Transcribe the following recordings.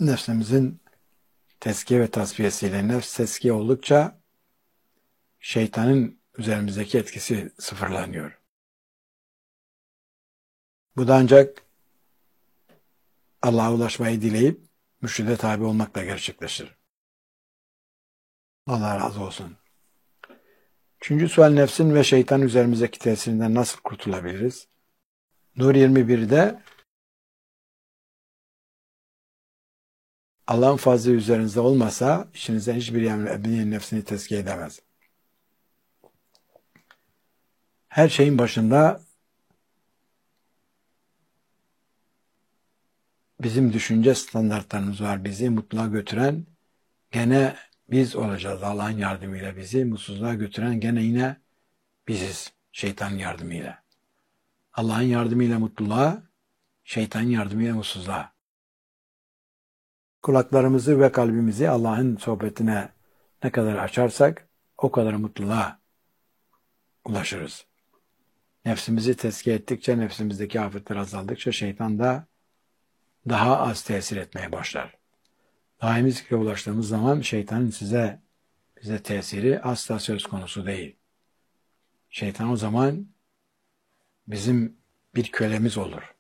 nefsimizin tezkiye ve tasfiyesiyle nefs tezkiye oldukça şeytanın üzerimizdeki etkisi sıfırlanıyor. Bu da ancak Allah'a ulaşmayı dileyip mürşide tabi olmakla gerçekleşir. Allah razı olsun. Üçüncü sual, nefsin ve şeytan üzerimizdeki tesirinden nasıl kurtulabiliriz? Nur 21'de Allah'ın fazlı üzerinizde olmasa içinizden hiçbir ebediyen nefsini tezkiye edemez. Her şeyin başında bizim düşünce standartlarımız var. Bizi mutluluğa götüren gene biz olacağız. Allah'ın yardımıyla bizi mutsuzluğa götüren gene yine biziz. Şeytanın yardımıyla. Allah'ın yardımıyla mutluluğa, şeytanın yardımıyla mutsuzluğa. Kulaklarımızı ve kalbimizi Allah'ın sohbetine ne kadar açarsak o kadar mutluluğa ulaşırız. Nefsimizi tezkiye ettikçe, nefsimizdeki afetler azaldıkça şeytan da daha az tesir etmeye başlar. Daimi zikre ulaştığımız zaman şeytanın bize tesiri asla söz konusu değil. Şeytan o zaman bizim bir kölemiz olur.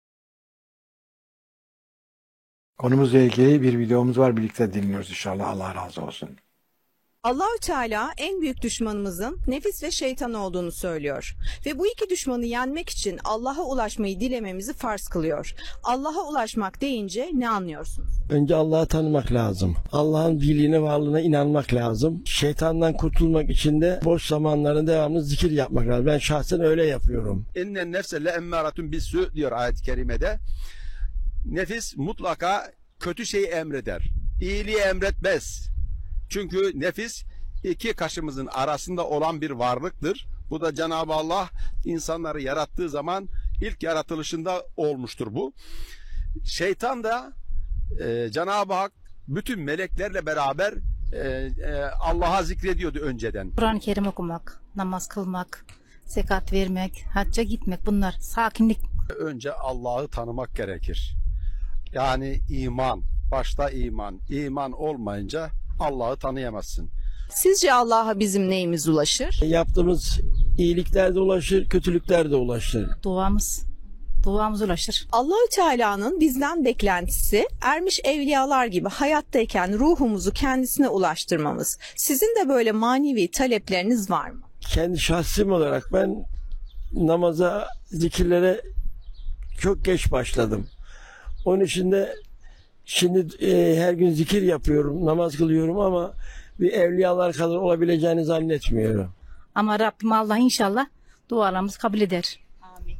Konumuzla ilgili bir videomuz var. Birlikte dinliyoruz inşallah. Allah razı olsun. Allahü Teala en büyük düşmanımızın nefis ve şeytan olduğunu söylüyor. Ve bu iki düşmanı yenmek için Allah'a ulaşmayı dilememizi farz kılıyor. Allah'a ulaşmak deyince ne anlıyorsunuz? Önce Allah'ı tanımak lazım. Allah'ın birliğine, varlığına inanmak lazım. Şeytandan kurtulmak için de boş zamanlarında devamlı zikir yapmak lazım. Ben şahsen öyle yapıyorum. İnnen nefse le emmâratun bis-sû diyor ayet-i kerimede. Nefis mutlaka kötü şeyi emreder. İyiliği emretmez. Çünkü nefis iki kaşımızın arasında olan bir varlıktır. Bu da Cenab-ı Allah insanları yarattığı zaman ilk yaratılışında olmuştur bu. Şeytan da Cenab-ı Hak bütün meleklerle beraber Allah'a zikrediyordu önceden. Kur'an-ı Kerim okumak, namaz kılmak, zekat vermek, hacca gitmek, bunlar sakinlik. Önce Allah'ı tanımak gerekir. Yani iman, başta iman. İman olmayınca Allah'ı tanıyamazsın. Sizce Allah'a bizim neyimiz ulaşır? Yaptığımız iyilikler de ulaşır, kötülükler de ulaşır. Duamız ulaşır. Allahü Teala'nın bizden beklentisi ermiş evliyalar gibi hayattayken ruhumuzu kendisine ulaştırmamız. Sizin de böyle manevi talepleriniz var mı? Kendi şahsım olarak ben namaza, zikirlere çok geç başladım. Onun için de şimdi her gün zikir yapıyorum, namaz kılıyorum ama bir evliyalar kadar olabileceğini zannetmiyorum. Ama Rabbim Allah inşallah dualarımızı kabul eder. Amin.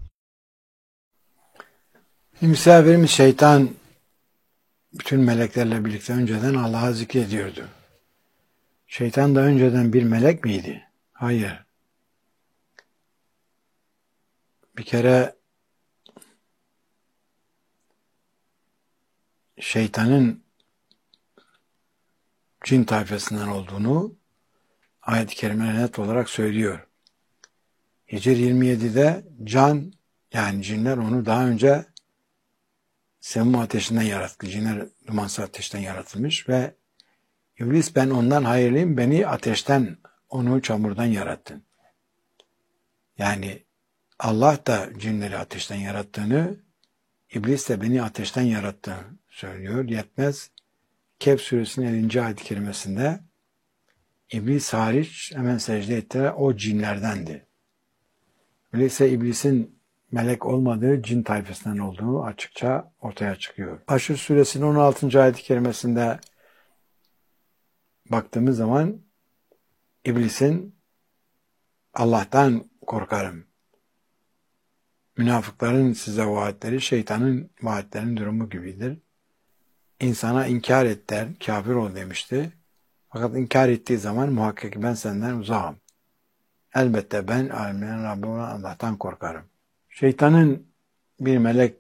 Misafirimiz şeytan bütün meleklerle birlikte önceden Allah'a zikrediyordu. Şeytan da önceden bir melek miydi? Hayır. Bir kere şeytanın cin tayfasından olduğunu ayet-i kerime net olarak söylüyor. Hicr 27'de can, yani cinler onu daha önce semmum ateşinden yarattı. Cinler dumansız ateşten yaratılmış ve İblis ben ondan hayırlıyım, beni ateşten, onu çamurdan yarattın. Yani Allah da cinleri ateşten yarattığını, İblis de beni ateşten yarattığını söylüyor. Yetmez. Kehf suresinin 50. ayet-i kerimesinde İblis hariç hemen secde ettiler, o cinlerdendi. Öyleyse İblis'in melek olmadığı cin tayfasından olduğu açıkça ortaya çıkıyor. Haşr suresinin 16. ayet-i kerimesinde baktığımız zaman İblis'in Allah'tan korkarım, münafıkların size vaatleri şeytanın vaatlerinin durumu gibidir. İnsana inkar et der, kafir ol demişti. Fakat inkar ettiği zaman muhakkak ben senden uzağım. Elbette ben alemlerin Rabbi olan Allah'tan korkarım. Şeytanın bir melek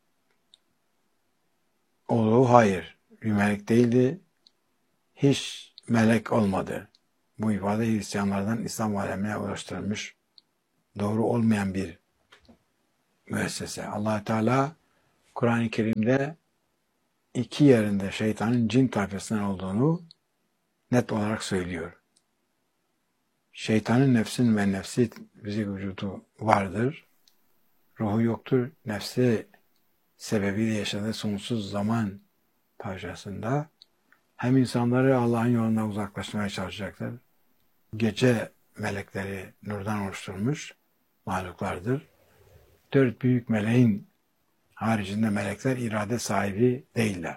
olduğu hayır. Bir melek değildi. Hiç melek olmadı. Bu ifade Hristiyanlardan İslam alemine ulaştırılmış doğru olmayan bir müessese. Allah Teala Kur'an-ı Kerim'de iki yerinde şeytanın cin tayfasından olduğunu net olarak söylüyor. Şeytanın nefsin ve nefsi fizik vücudu vardır. Ruhu yoktur. Nefsi sebebiyle yaşadığı sonsuz zaman parçasında hem insanları Allah'ın yoluna uzaklaşmaya çalışacaktır. Gece melekleri nurdan oluşturmuş mahluklardır. Dört büyük meleğin haricinde melekler irade sahibi değiller.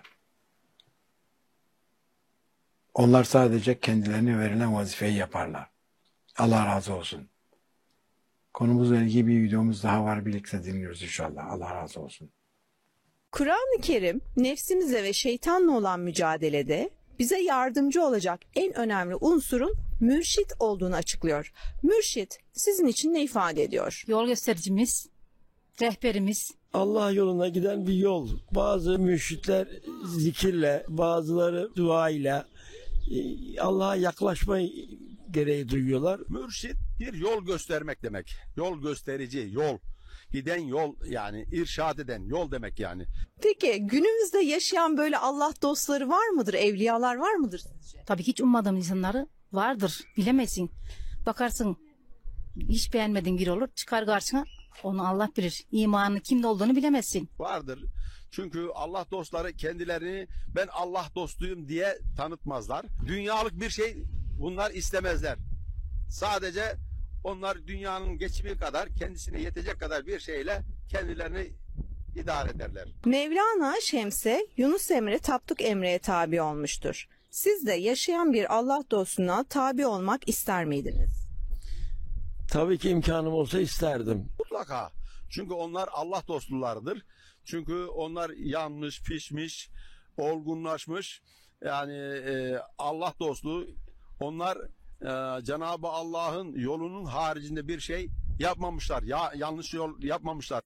Onlar sadece kendilerine verilen vazifeyi yaparlar. Allah razı olsun. Konumuzla ilgili bir videomuz daha var. Birlikte dinliyoruz inşallah. Allah razı olsun. Kur'an-ı Kerim nefsimize ve şeytanla olan mücadelede bize yardımcı olacak en önemli unsurun mürşit olduğunu açıklıyor. Mürşit sizin için ne ifade ediyor? Yol göstericimiz, rehberimiz. Allah yoluna giden bir yol. Bazı mürşitler zikirle, bazıları duayla Allah'a yaklaşma gereği duyuyorlar. Mürşit bir yol göstermek demek. Yol gösterici, yol. Giden yol, yani irşad eden yol demek yani. Peki günümüzde yaşayan böyle Allah dostları var mıdır? Evliyalar var mıdır sizce? Tabii hiç ummadığım insanları vardır. Bilemezsin. Bakarsın hiç beğenmediğin biri olur. Çıkar karşına. Onu Allah bilir. İmanı kimde olduğunu bilemezsin. Vardır. Çünkü Allah dostları kendilerini ben Allah dostuyum diye tanıtmazlar. Dünyalık bir şey bunlar istemezler. Sadece onlar dünyanın geçimi kadar, kendisine yetecek kadar bir şeyle kendilerini idare ederler. Mevlana Şems'e Yunus Emre Tapduk Emre'ye tabi olmuştur. Siz de yaşayan bir Allah dostuna tabi olmak ister miydiniz? Tabii ki imkanım olsa isterdim. Mutlaka. Çünkü onlar Allah dostlularıdır. Çünkü onlar yanmış, pişmiş, olgunlaşmış. Yani Allah dostluğu, onlar Cenab-ı Allah'ın yolunun haricinde bir şey yapmamışlar. Yanlış yol yapmamışlar.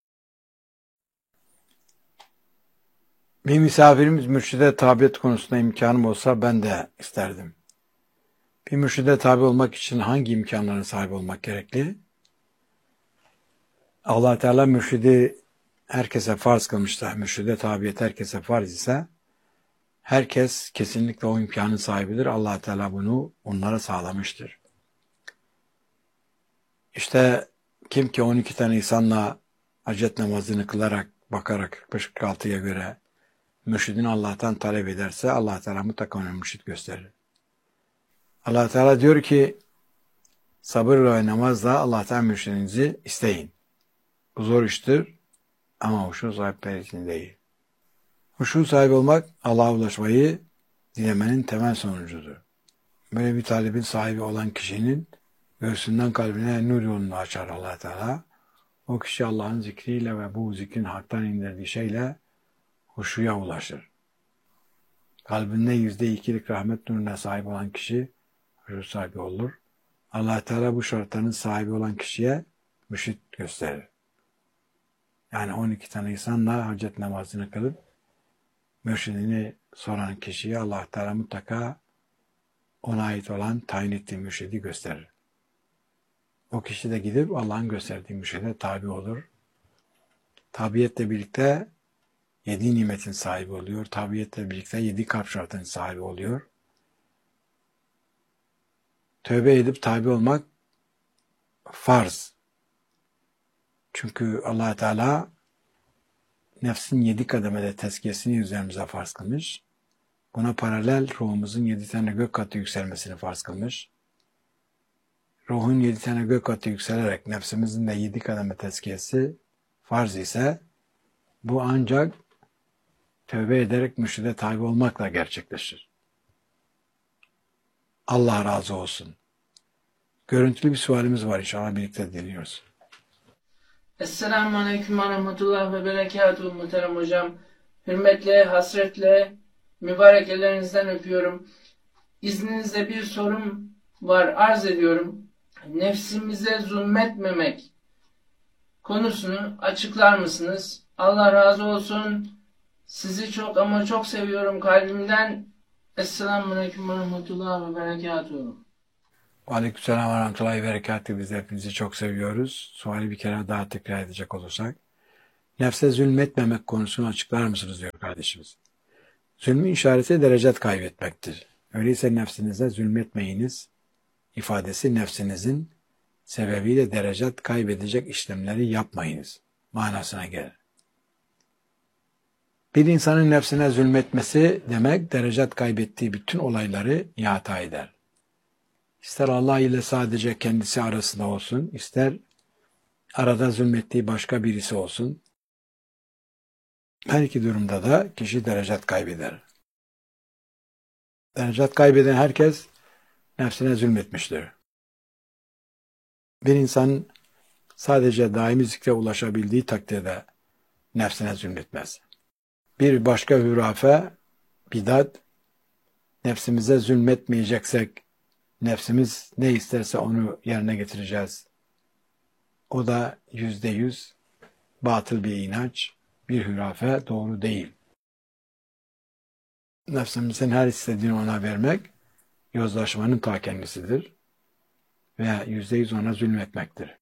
Bir misafirimiz mürşide tabiyet konusunda imkanım olsa ben de isterdim. Bir mürşide tabi olmak için hangi imkanlara sahip olmak gerekli? Allah Teala mürşidi herkese farz kılmıştır. Mürşide tabiyet herkese farz ise herkes kesinlikle o imkanın sahibidir. Allah Teala bunu onlara sağlamıştır. İşte kim ki 12 tane insanla hacet namazını kılarak, bakarak 46'ya göre mürşidini Allah'tan talep ederse Allah Teala mutlaka ona mürşid gösterir. Allah Teala diyor ki sabırla ve namazla Allah'tan mürşidinizi isteyin. Bu zor iştir ama huşu sahipleri için değil. Huşu sahibi olmak Allah'a ulaşmayı dilemenin temel sonucudur. Böyle bir talebin sahibi olan kişinin göğsünden kalbine nur yolunu açar Allah Teala. O kişi Allah'ın zikriyle ve bu zikrin haktan indirdiği şeyle huşuya ulaşır. Kalbinde %2'lik rahmet nuruna sahip olan kişi huşu sahibi olur. Allah Teala bu şartların sahibi olan kişiye mürşid gösterir. Yani 12 tane insanla hacet namazını kılıp mürşidini soran kişiye Allah Teala mutlaka ona ait olan tayin ettiği mürşidi gösterir. O kişi de gidip Allah'ın gösterdiği mürşide tabi olur. Tabiyetle birlikte 7 nimetin sahibi oluyor. Tabiyetle birlikte 7 kalp şartının sahibi oluyor. Tövbe edip tabi olmak farz. Çünkü Allah Teala nefsin 7 kademede tezkiyesini üzerimize farz kılmış. Buna paralel ruhumuzun 7 tane gök katı yükselmesini farz kılmış. Ruhun 7 tane gök katı yükselerek nefsimizin de 7 kademe tezkiyesi farz ise bu ancak tövbe ederek mürşide tabi olmakla gerçekleşir. Allah razı olsun. Görüntülü bir sualimiz var inşallah birlikte dinliyoruz. Esselamu Aleyküm ve Rahmetullah ve Berekatuhu muhterem hocam. Hürmetle, hasretle, mübarek ellerinizden öpüyorum. İzninizle bir sorum var, arz ediyorum. Nefsimize zulmetmemek konusunu açıklar mısınız? Allah razı olsun. Sizi çok ama çok seviyorum kalbimden. Esselamu Aleyküm ve Rahmetullah ve Berekatuhu. Aleykümselam ve rahmetullahi ve berekatuhu. Biz hepinizi çok seviyoruz. Suali bir kere daha tekrar edecek olursak. Nefse zulmetmemek konusunu açıklar mısınız diyor kardeşimiz. Zulmün işareti derecet kaybetmektir. Öyleyse nefsinize zulmetmeyiniz ifadesi nefsinizin sebebiyle derecet kaybedecek işlemleri yapmayınız manasına gelir. Bir insanın nefsine zulmetmesi demek derecet kaybettiği bütün olayları ihata eder. İster Allah ile sadece kendisi arasında olsun, ister arada zulmettiği başka birisi olsun. Her iki durumda da kişi derecet kaybeder. Derecet kaybeden herkes nefsine zulmetmiştir. Bir insan sadece daimi zikre ulaşabildiği takdirde nefsine zulmetmez. Bir başka hurafe, bidat, nefsimize zulmetmeyeceksek, nefsimiz ne isterse onu yerine getireceğiz. O da %100 batıl bir inanç, bir hurafe, doğru değil. Nefsimizin her istediğini ona vermek, yozlaşmanın ta kendisidir veya %100 ona zulmetmektir.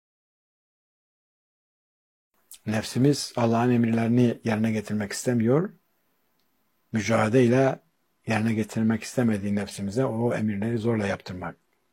Nefsimiz Allah'ın emirlerini yerine getirmek istemiyor, mücadeleyle yerine getirmek istemediği nefsimize o emirleri zorla yaptırmak.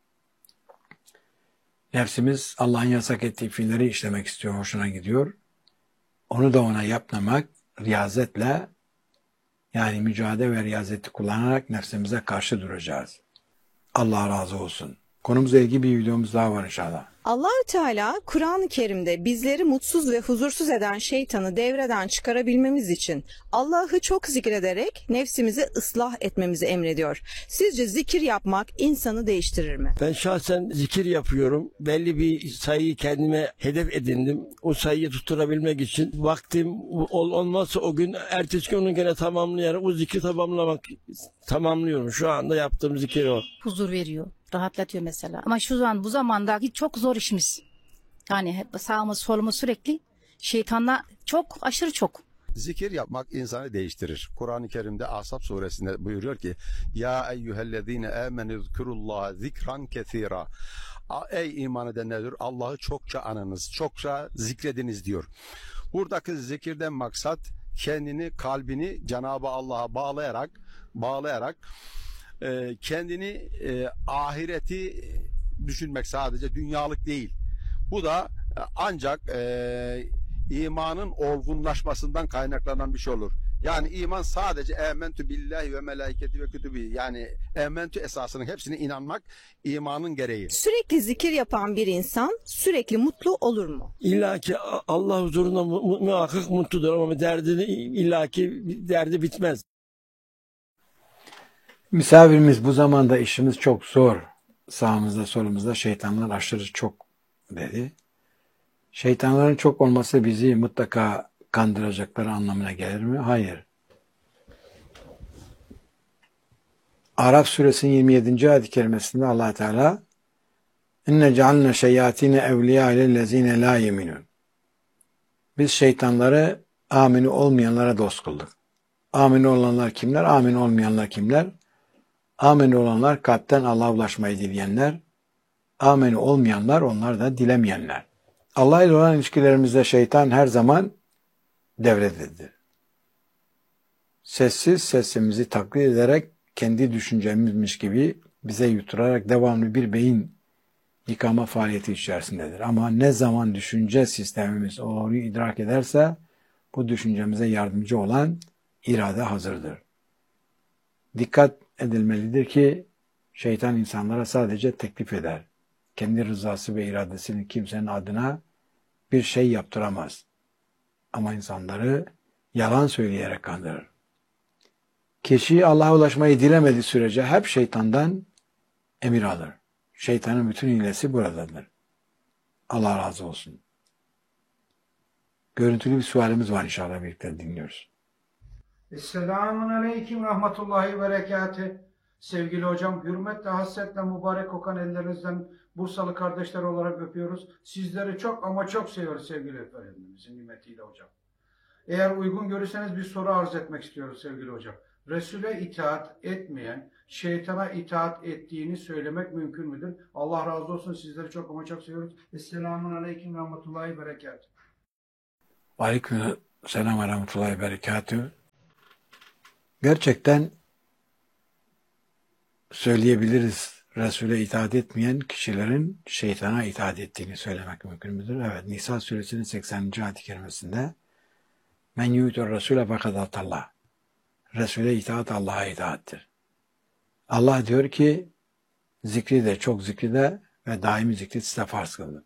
Nefsimiz Allah'ın yasak ettiği fiilleri işlemek istiyor, hoşuna gidiyor. Onu da ona yapmamak, riyazetle, yani mücadele ve riyazeti kullanarak nefsimize karşı duracağız. Allah razı olsun. Konumuzla ilgili bir videomuz daha var inşallah. Allahü Teala Kur'an-ı Kerim'de bizleri mutsuz ve huzursuz eden şeytanı devreden çıkarabilmemiz için Allah'ı çok zikrederek nefsimizi ıslah etmemizi emrediyor. Sizce zikir yapmak insanı değiştirir mi? Ben şahsen zikir yapıyorum. Belli bir sayıyı kendime hedef edindim. O sayıyı tutturabilmek için vaktim olmazsa o gün, ertesi gün onu gene tamamlayarak o zikri tamamlıyorum. Şu anda yaptığım zikir o. Huzur veriyor, rahatlatıyor mesela. Ama şu an bu zamandaki çok zor işimiz. Yani hep sağımız solumuz sürekli şeytanla çok, aşırı çok. Zikir yapmak insanı değiştirir. Kur'an-ı Kerim'de Ahzab suresinde buyuruyor ki: Ya eyyühellezine amenü zkurullaha zikran kesira. Ey iman edenler, Allah'ı çokça anınız, çokça zikrediniz diyor. Buradaki zikirden maksat kendini, kalbini Cenab-ı Allah'a bağlayarak kendini ahireti düşünmek, sadece dünyalık değil. Bu da ancak imanın olgunlaşmasından kaynaklanan bir şey olur. Yani iman sadece ementü billahi ve melaiketi ve kütübi, yani ementü esasının hepsine inanmak imanın gereği. Sürekli zikir yapan bir insan sürekli mutlu olur mu? İlla ki Allah huzurunda muhakkak mutludur ama derdi bitmez. Misafirimiz bu zamanda işimiz çok zor. Sağımızda solumuzda şeytanlar aşırı çok dedi. Şeytanların çok olması bizi mutlaka kandıracakları anlamına gelir mi? Hayır. Araf suresinin 27. ayet-i kerimesinde Allah Teala İnne cealne şeyatine evliya lellezine la yeminun. Biz şeytanları amini olmayanlara dost kıldık. Amini olanlar kimler? Amini olmayanlar kimler? Amini olanlar kalpten Allah'a ulaşmayı dileyenler. Amini olmayanlar, onlar da dilemeyenler. Allah ile olan ilişkilerimizde şeytan her zaman devrededir. Sessiz sesimizi taklit ederek kendi düşüncemizmiş gibi bize yuturarak devamlı bir beyin yıkama faaliyeti içerisindedir. Ama ne zaman düşünce sistemimiz onu idrak ederse bu düşüncemize yardımcı olan irade hazırdır. Dikkat edilmelidir ki şeytan insanlara sadece teklif eder. Kendi rızası ve iradesini kimsenin adına bir şey yaptıramaz. Ama insanları yalan söyleyerek kandırır. Kişi Allah'a ulaşmayı dilemediği sürece hep şeytandan emir alır. Şeytanın bütün hilesi buradadır. Allah razı olsun. Görüntülü bir sualimiz var, inşallah birlikte dinliyoruz. Esselamun Aleyküm Rahmetullahi ve Berekatü. Sevgili hocam, hürmetle, hasretle mübarek kokan ellerinizden Bursalı kardeşler olarak öpüyoruz. Sizleri çok ama çok seviyoruz sevgili Efendimizin nimetiyle hocam. Eğer uygun görürseniz bir soru arz etmek istiyoruz sevgili hocam. Resul'e itaat etmeyen, şeytana itaat ettiğini söylemek mümkün müdür? Allah razı olsun, sizleri çok ama çok seviyoruz. Esselamun Aleyküm Rahmetullahi ve Berekatü. Aleyküm selam ve rahmetullahi berekatühü. Gerçekten söyleyebiliriz, Resul'e itaat etmeyen kişilerin şeytana itaat ettiğini söylemek mümkün müdür? Evet, Nisa suresinin 80. ayet-i kerimesinde men yu'tur Resul'e fakat atallah. Resul'e itaat Allah'a itaattir. Allah diyor ki zikri de çok zikri de ve daimi zikri size farz kıldım.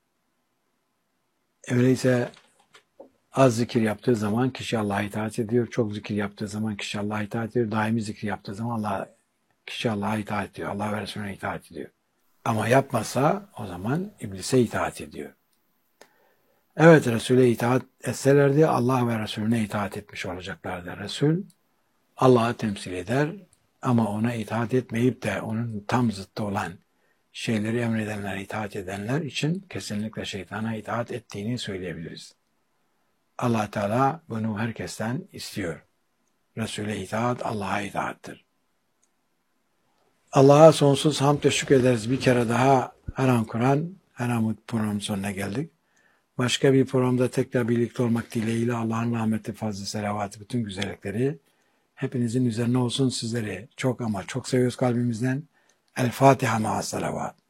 Öyleyse az zikir yaptığı zaman kişi Allah'a itaat ediyor. Çok zikir yaptığı zaman kişi Allah'a itaat ediyor. Daimi zikir yaptığı zaman kişi Allah'a itaat ediyor. Allah ve Resulüne itaat ediyor. Ama yapmasa o zaman iblise itaat ediyor. Evet, Resul'e itaat etselerdi Allah ve Resulüne itaat etmiş olacaklardı. Resul Allah'ı temsil eder ama ona itaat etmeyip de onun tam zıttı olan şeyleri emredenlere itaat edenler için kesinlikle şeytana itaat ettiğini söyleyebiliriz. Allah Teala bunu herkesten istiyor. Resul'e itaat Allah'a itaattir. Allah'a sonsuz hamd ve şükrederiz. Bir kere daha her an Kur'an, her an programın sonuna geldik. Başka bir programda tekrar birlikte olmak dileğiyle Allah'ın rahmeti, fazlı, selavatı, bütün güzellikleri hepinizin üzerine olsun. Sizleri çok ama çok seviyoruz kalbimizden. El Fatiha ma'as salavat.